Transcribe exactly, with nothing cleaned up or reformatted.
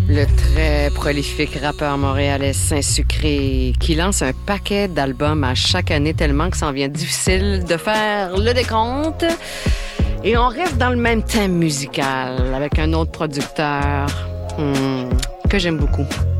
Le très prolifique rappeur montréalais Saint-Sucré qui lance un paquet d'albums à chaque année tellement que ça en vient difficile de faire le décompte. Et on reste dans le même thème musical avec un autre producteur hmm, que j'aime beaucoup.